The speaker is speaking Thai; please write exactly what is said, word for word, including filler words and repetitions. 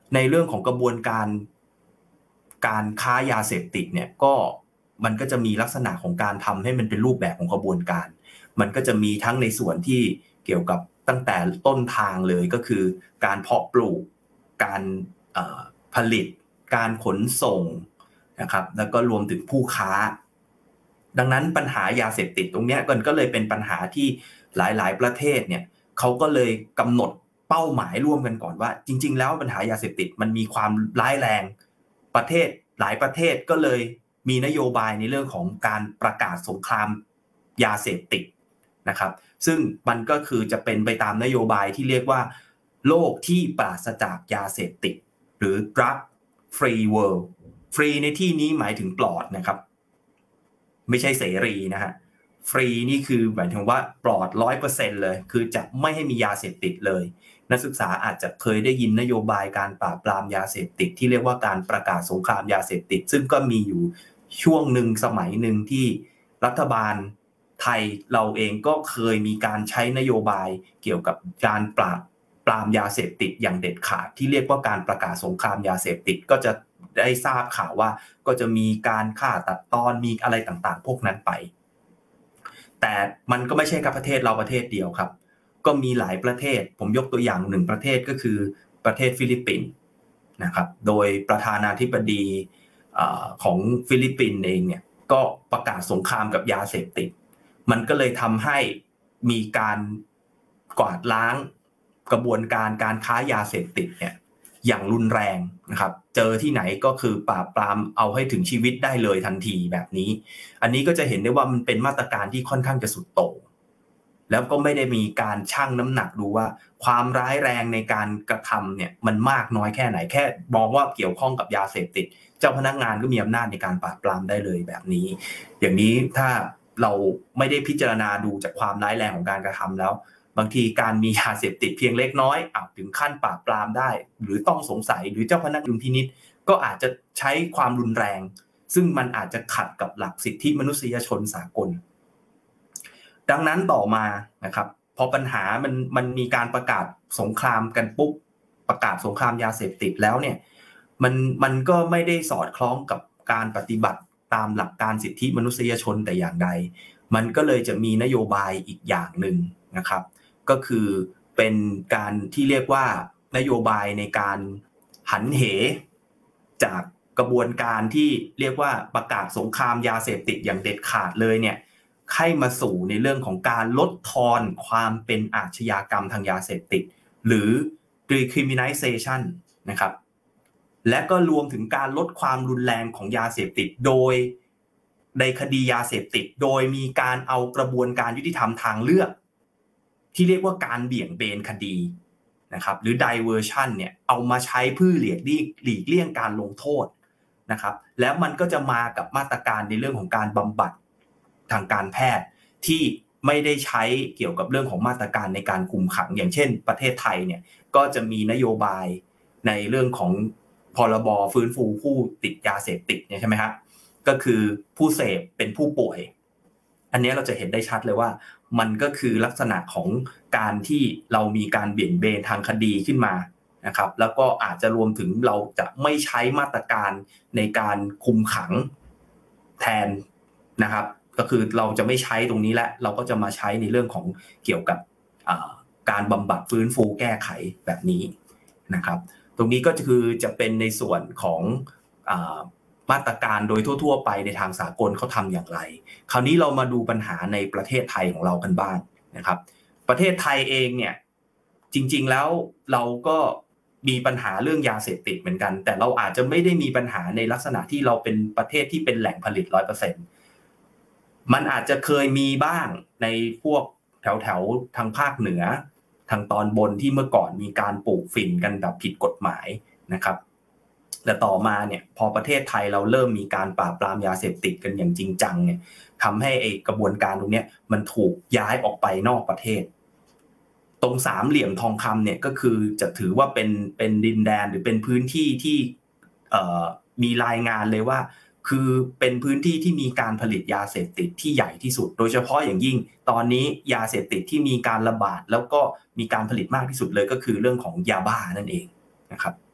ในเรื่องของกระบวนการการค้ายาเสพติดเนี่ยก็มันก็จะมีลักษณะของการทำให้มันเป็นรูปแบบของกระบวนการมันก็จะมีทั้งในส่วนที่เกี่ยวกับตั้งแต่ต้นทางเลยก็คือการเพาะปลูกการผลิตการขนส่งนะครับแล้วก็รวมถึงผู้ค้าดังนั้นปัญหายาเสพติดตรงนี้มันก็เลยเป็นปัญหาที่หลายๆประเทศเนี่ยเขาก็เลยกำหนดเป้าหมายร่วมกันก่อนว่าจริงๆแล้วปัญหายาเสพติดมันมีความร้ายแรงประเทศหลายประเทศก็เลยมีนโยบายในเรื่องของการประกาศสงครามยาเสพติดนะครับซึ่งมันก็คือจะเป็นไปตามนโยบายที่เรียกว่าโลกที่ปราศจากยาเสพติดหรือ drug free world ฟรีในที่นี้หมายถึงปลอดนะครับไม่ใช่เสรีนะฮะฟรีนี่คือหมายถึงว่าปลอด ร้อยเปอร์เซ็นต์ เลยคือจะไม่ให้มียาเสพติดเลยนักศึกษาอาจจะเคยได้ยินนโยบายการปราบปรามยาเสพติดที่เรียกว่าการประกาศสงครามยาเสพติดซึ่งก็มีอยู่ช่วงหนึ่งสมัยหนึ่งที่รัฐบาลไทยเราเองก็เคยมีการใช้นโยบายเกี่ยวกับการปราบปรามยาเสพติดอย่างเด็ดขาดที่เรียกว่าการประกาศสงครามยาเสพติดก็จะได้ทราบข่าวว่าก็จะมีการฆ่าตัดตอนมีอะไรต่างๆพวกนั้นไปแต่มันก็ไม่ใช่แค่ประเทศเราประเทศเดียวครับก็มีหลายประเทศผมยกตัวอย่างหนึ่งประเทศก็คือประเทศฟิลิปปินส์นะครับโดยประธานาธิบดีของฟิลิปปินส์เองเนี่ยก็ประกาศสงครามกับยาเสพติดมันก็เลยทำให้มีการกวาดล้างกระบวนการการค้ายาเสพติดเนี่ยอย่างรุนแรงนะครับเจอที่ไหนก็คือปราบปรามเอาให้ถึงชีวิตได้เลยทันทีแบบนี้อันนี้ก็จะเห็นได้ว่ามันเป็นมาตรการที่ค่อนข้างจะสุดโต่งแล้วก็ไม่ได้มีการชั่งน้ำหนักดูว่าความร้ายแรงในการกระทำเนี่ยมันมากน้อยแค่ไหนแค่มองว่าเกี่ยวข้องกับยาเสพติดเจ้าพนักงานก็มีอำนาจในการปราบปรามได้เลยแบบนี้อย่างนี้ถ้าเราไม่ได้พิจารณาดูจากความร้ายแรงของการกระทำแล้วบางทีการมียาเสพติดเพียงเล็กน้อยอาจถึงขั้นปราบปรามได้หรือต้องสงสัยหรือเจ้าพนักงานดุลพินิจก็อาจจะใช้ความรุนแรงซึ่งมันอาจจะขัดกับหลักสิทธิมนุษยชนสากลดังนั้นต่อมานะครับพอปัญหามันมันมีการประกาศสงครามกันปุ๊บประกาศสงครามยาเสพติดแล้วเนี่ยมันมันก็ไม่ได้สอดคล้องกับการปฏิบัติตามหลักการสิทธิมนุษยชนแต่อย่างใดมันก็เลยจะมีนโยบายอีกอย่างหนึ่งนะครับก็คือเป็นการที่เรียกว่านโยบายในการหันเหจากกระบวนการที่เรียกว่าประกาศสงครามยาเสพติดอย่างเด็ดขาดเลยเนี่ยให้มาสู่ในเรื่องของการลดทอนความเป็นอาชญากรรมทางยาเสพติดหรือ decriminalization นะครับและก็รวมถึงการลดความรุนแรงของยาเสพติดโดยในคดียาเสพติดโดยมีการเอากระบวนการยุติธรรมทางเลือกที่เรียกว่าการเบี่ยงเบนคดีนะครับหรือ diversion เนี่ยเอามาใช้เพื่อหลีกเลี่ยงหลีกเลี่ยงการลงโทษนะครับแล้วมันก็จะมากับมาตรการในเรื่องของการบำบัดทางการแพทย์ที่ไม่ได้ใช้เกี่ยวกับเรื่องของมาตรการในการคุมขังอย่างเช่นประเทศไทยเนี่ยก็จะมีนโยบายในเรื่องของพรบฟื้นฟูผู้ติดยาเสพติดเนี่ยใช่ไหมครับก็คือผู้เสพเป็นผู้ป่วยอันนี้เราจะเห็นได้ชัดเลยว่ามันก็คือลักษณะของการที่เรามีการเบี่ยงเบนทางคดีขึ้นมานะครับแล้วก็อาจจะรวมถึงเราจะไม่ใช้มาตรการในการคุมขังแทนนะครับก็คือเราจะไม่ใช้ตรงนี้และเราก็จะมาใช้ในเรื่องของเกี่ยวกับการบำบัดฟื้นฟูแก้ไขแบบนี้นะครับตรงนี้ก็คือจะเป็นในส่วนของมาตรการโดยทั่วๆไปในทางสากลเขาทำอย่างไรคราวนี้เรามาดูปัญหาในประเทศไทยของเรากันบ้างนะครับประเทศไทยเองเนี่ยจริงๆแล้วเราก็มีปัญหาเรื่องยาเสพติดเหมือนกันแต่เราอาจจะไม่ได้มีปัญหาในลักษณะที่เราเป็นประเทศที่เป็นแหล่งผลิต ร้อยเปอร์เซ็นต์ มันอาจจะเคยมีบ้างในพวกแถวๆทางภาคเหนือทางตอนบนที่เมื่อก่อนมีการปลูกฝิ่นกันแบบผิดกฎหมายนะครับและต่อมาเนี่ยพอประเทศไทยเราเริ่มมีการปราบปรามยาเสพติดกันอย่างจริงจังเนี่ยทำให้ไอ้กระบวนการตรงนี้มันถูกย้ายออกไปนอกประเทศตรงสามเหลี่ยมทองคำเนี่ยก็คือจะถือว่าเป็นเป็นดินแดนหรือเป็นพื้นที่ที่มีรายงานเลยว่าคือเป็นพื้นที่ที่มีการผลิตยาเสพติดที่ใหญ่ที่สุดโดยเฉพาะอย่างยิ่งตอนนี้ยาเสพติดที่มีการระบาดแล้วก็มีการผลิตมากที่สุดเลยก็คือเรื่องของยาบ้านั่นเองนะครับ